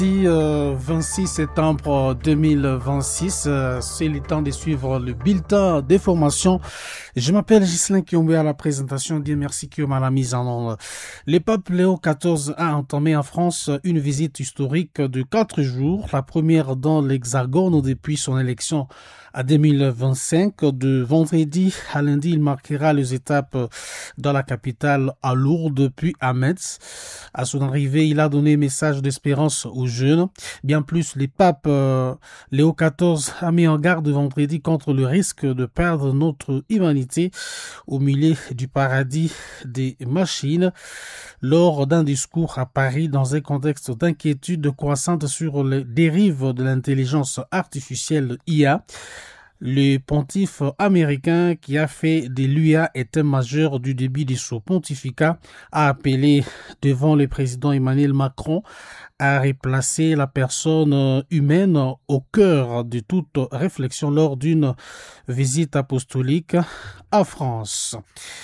26 septembre 2026, c'est le temps de suivre le bulletin d'information. Je m'appelle Ghislain Kiombe à la présentation. Dieu merci Kioma à la mise en œuvre. Le pape Léo XIV a entamé en France une visite historique de 4 jours, la première dans l'Hexagone depuis son élection à 2025. De vendredi à lundi, il marquera les étapes dans la capitale à Lourdes puis à Metz. À son arrivée, il a donné un message d'espérance aux jeunes. Bien plus, le pape Léo XIV a mis en garde vendredi contre le risque de perdre notre humanité au milieu du paradis des machines lors d'un discours à Paris dans un contexte d'inquiétude croissante sur les dérives de l'intelligence artificielle IA. Le pontife américain qui a fait de l'IA état-major du début de son pontificat a appelé devant le président Emmanuel Macron à replacer la personne humaine au cœur de toute réflexion lors d'une visite apostolique en France.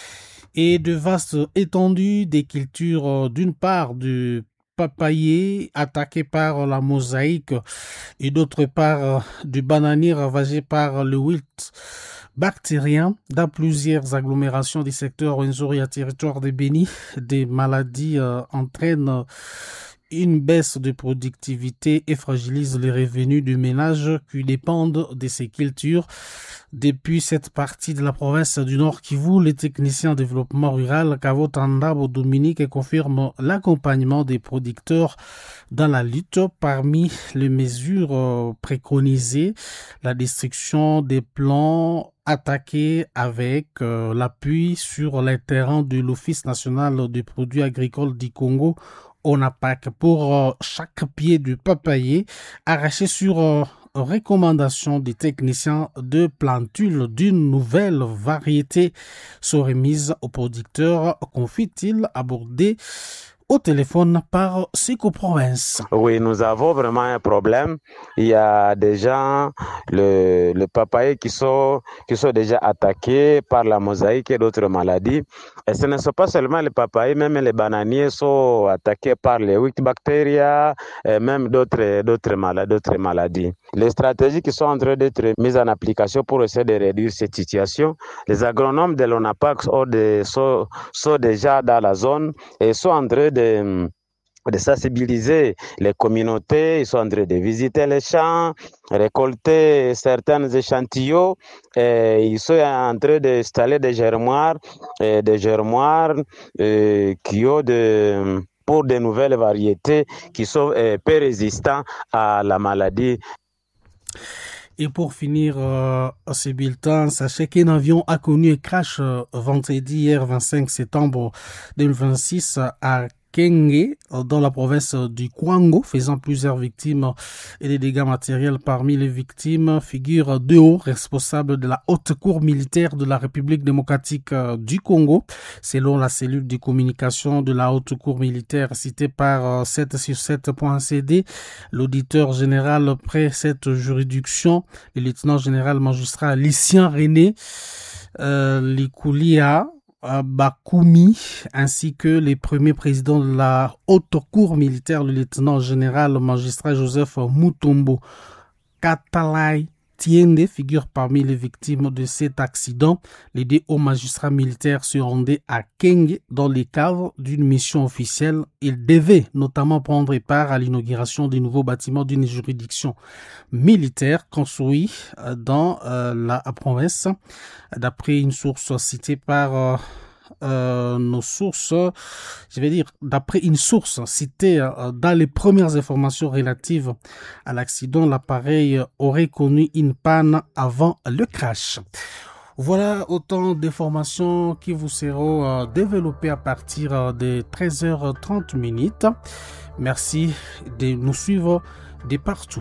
Et de vastes étendues des cultures d'une part du papayer attaqué par la mosaïque et d'autre part du bananier ravagé par le wilt bactérien dans plusieurs agglomérations du secteur Rwenzori à territoire de Béni. Des maladies entraînent une baisse de productivité et fragilise les revenus du ménage qui dépendent de ces cultures. Depuis cette partie de la province du Nord Kivu, les techniciens en développement rural Kavo Tandabo Dominique confirment l'accompagnement des producteurs dans la lutte. Parmi les mesures préconisées, la destruction des plants attaqués avec l'appui sur les terrains de l'Office national des produits agricoles du Congo, ONAPAC, pour chaque pied de papayer arraché sur recommandation des techniciens de plantule d'une nouvelle variété sont remises aux producteurs, confie-t-il, abordé au téléphone par Seco Province. Oui, nous avons vraiment un problème. Il y a des gens, le papayer qui sont déjà attaqués par la mosaïque et d'autres maladies. Et ce ne sont pas seulement les papayers, même les bananiers sont attaqués par les wilt bactéria et même d'autres maladies. Les stratégies qui sont en train d'être mises en application pour essayer de réduire cette situation, les agronomes de l'ONAPAC sont déjà dans la zone et sont en train de sensibiliser les communautés. Ils sont en train de visiter les champs, récolter certains échantillons et ils sont en train d'installer des germoirs qui ont pour de nouvelles variétés qui sont peu résistants à la maladie. Et pour finir ce bulletin, sachez qu'un avion a connu un crash vendredi hier 25 septembre 2026 à Kenge, dans la province du Kwango, faisant plusieurs victimes et des dégâts matériels. Parmi les victimes figure deux hauts responsables de la haute cour militaire de la République démocratique du Congo. Selon la cellule de communication de la haute cour militaire citée par 7sur7.cd, l'auditeur général près cette juridiction, le lieutenant général magistrat Lucien René Likoulia Bakoumi, ainsi que les premiers présidents de la haute cour militaire, le lieutenant général magistrat Joseph Mutombo Katalai Tiende, figure parmi les victimes de cet accident. Les deux hauts magistrats militaires se rendaient à Kenge dans le cadre d'une mission officielle. Ils devaient notamment prendre part à l'inauguration du nouveau bâtiment d'une juridiction militaire construit dans la province. D'après une source citée par nos sources, d'après une source citée dans les premières informations relatives à l'accident, l'appareil aurait connu une panne avant le crash. Voilà autant d'informations qui vous seront développées à partir de 13h30. Merci de nous suivre de partout.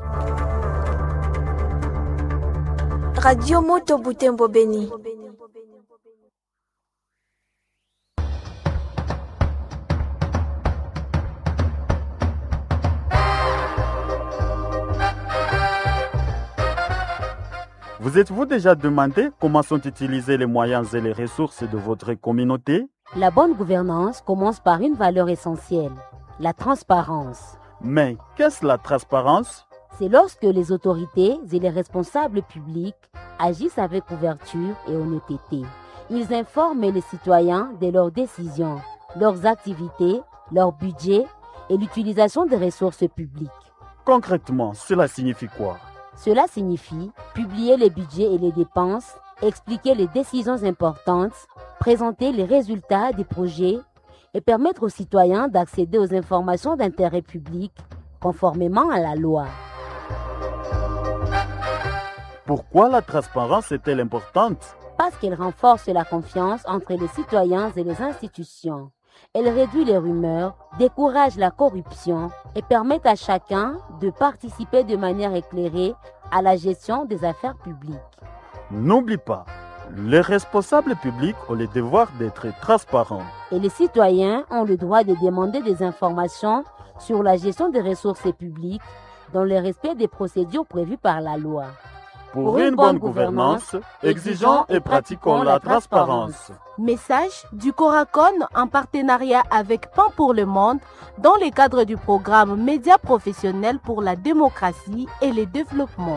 Radio Moto Butembo Beni. Vous êtes-vous déjà demandé comment sont utilisés les moyens et les ressources de votre communauté? La bonne gouvernance commence par une valeur essentielle, la transparence. Mais qu'est-ce la transparence? C'est lorsque les autorités et les responsables publics agissent avec ouverture et honnêteté. Ils informent les citoyens de leurs décisions, leurs activités, leur budget et l'utilisation des ressources publiques. Concrètement, cela signifie quoi? Cela signifie publier les budgets et les dépenses, expliquer les décisions importantes, présenter les résultats des projets et permettre aux citoyens d'accéder aux informations d'intérêt public conformément à la loi. Pourquoi la transparence est-elle importante? Parce qu'elle renforce la confiance entre les citoyens et les institutions. Elle réduit les rumeurs, décourage la corruption et permet à chacun de participer de manière éclairée à la gestion des affaires publiques. N'oublie pas, les responsables publics ont le devoir d'être transparents. Et les citoyens ont le droit de demander des informations sur la gestion des ressources publiques dans le respect des procédures prévues par la loi. Pour une bonne gouvernance, exigeons et pratiquons la transparence. Message du Coracon en partenariat avec Pain pour le Monde dans le cadre du programme Médias professionnels pour la démocratie et le développement.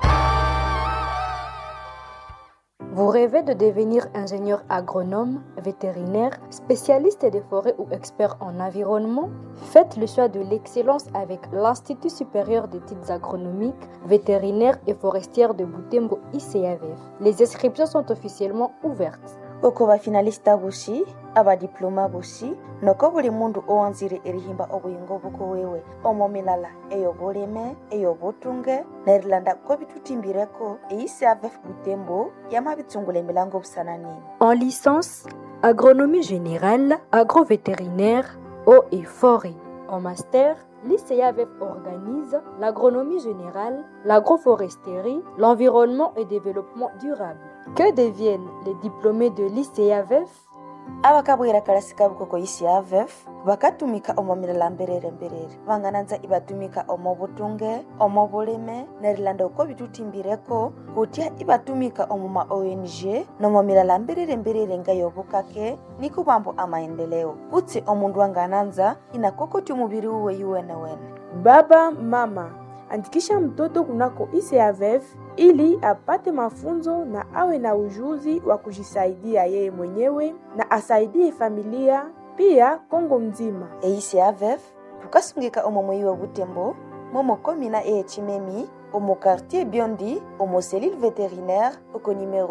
Vous rêvez de devenir ingénieur agronome, vétérinaire, spécialiste des forêts ou expert en environnement? Faites le choix de l'excellence avec l'Institut supérieur d'études agronomiques, vétérinaires et forestières de Butembo ICAVF. Les inscriptions sont officiellement ouvertes. Oko bafinalista bushi abadiploma bushi noko buli mundu owanzire erihimba obuyingo buko wewe omomilala eyoboleme eyobotunge nerilanda ko bitutimbireko ICAVF Butembo yamabitsungula emilango busananini. En licence, agronomie générale, agrovétérinaire, eau et forêt. En master, l'ICAVF organise l'agronomie générale, l'agroforesterie, l'environnement et développement durable. Que deviennent les diplômés de l'ICAVF? Abakabwira kalasika bukoko ICAVF bakatumika omomilala mberere vangananza ibatumika omobutunge omobuleme nerilanda uko bitutimbireko kutia ibatumika omoma ONG nomomilala mberere ngayobukake nikubambo amaendeleo utsi omundu wangananza inakokoti umubiri uwe yuwene. Baba, mama, andikisha mtoto kunako ICAVF ili apate mafunzo na awe na ujuzi wa kujisaidia yeye mwenyewe na asaidie familia pia Kongo mzima. ICAVF tukasungika omomwe wa Butembo, momo komina Chimemi, omo quartier Biondi, omo cellule vétérinaire, oko numéro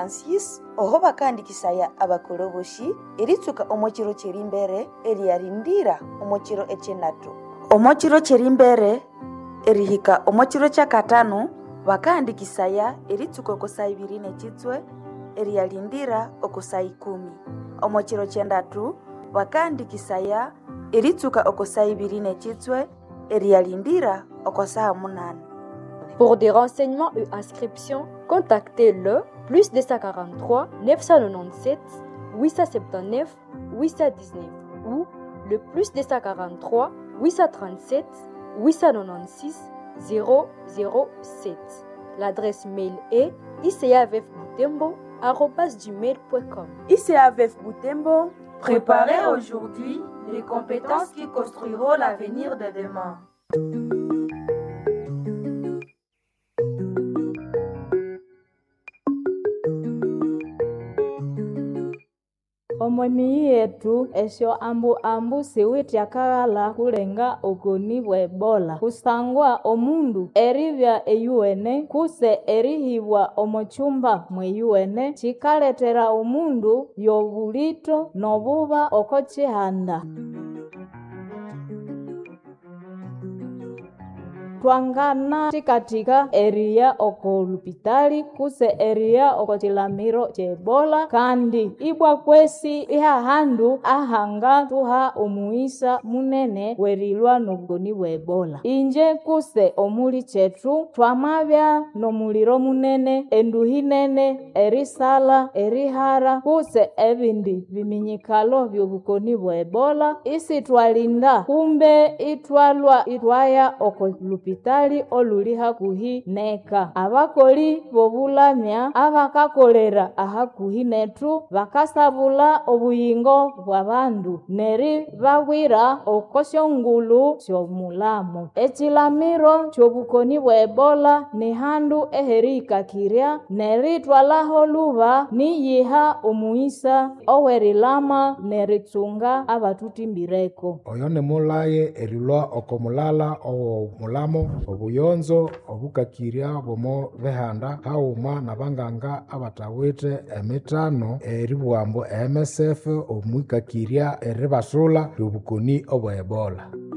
76, oroba kandi kisaya abakoloboshi, eritsuka omochiro cherimbere, eriarindira omochiro echenatu. Omochiro cherimbere, erihika omochiro chakatanu, wakaandikisaya eritsuka okosai 2 nechitswe erialindira okosai 10. Omochiro chendatu wakaandikisaya eritsuka okosai 2 nechitswe erialindira okosai 8. Pour des renseignements et inscriptions, contactez le +243 997 879 819 ou le +243 837 896 007. L'adresse mail est icavfbutembo@gmail.com. ICAVF Butembo, préparez aujourd'hui les compétences qui construiront l'avenir de demain. Omwemi yetu esho ambu siwiti akagala kulenga okoni bwa Ebola kusangwa omundu eribya eyuwene kuse erihibwa omochumba mweyuwene chikaletera omundu yobulito nobuba oko chihanda. Twangana tikatika eria oko lupitali kuse eria oko chilamiro chebola kandi ibwa kwesi iha handu ahanga tuha omuisa munene werilwa nobugoni bwa Ebola. Inje kuse omuli chetu twamabya nomuliro munene enduhinene erisala erihara kuse ebindi biminyikalo byobugoni bwa Ebola isi twalinda kumbe itwalwa itwaya oko lupitali olupitali oluli hakuhi neka. Abakoli bobulamya abakakolera ahakuhi netu bakasabula obuyingo bwa bandu neri bawira okosyongulu syomulamo. Echilamiro kyobukoni bwa Ebola ni handu eherikakirya neritwalaho luba niyiha omuisa owerilama neritsunga abatutimbireko. Oyo nemulaye erilwa okomulala omulamo obuyonzo obukakirya bomo behanda hauma nabanganga abatawite emitano eribwambo MSF omwikakirya eribasula lyobukoni obwa Ebola.